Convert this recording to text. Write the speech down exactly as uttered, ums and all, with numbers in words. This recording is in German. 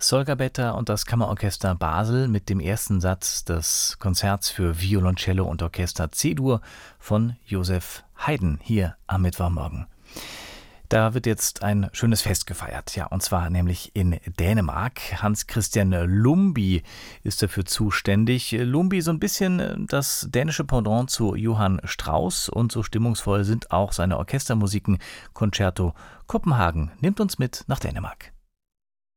Solga-Betta und das Kammerorchester Basel mit dem ersten Satz des Konzerts für Violoncello und Orchester C-Dur von Joseph Haydn hier am Mittwochmorgen. Da wird jetzt ein schönes Fest gefeiert, ja, und zwar nämlich in Dänemark. Hans-Christian Lumby ist dafür zuständig. Lumby so ein bisschen das dänische Pendant zu Johann Strauss, und so stimmungsvoll sind auch seine Orchestermusiken. Concerto Kopenhagen nimmt uns mit nach Dänemark.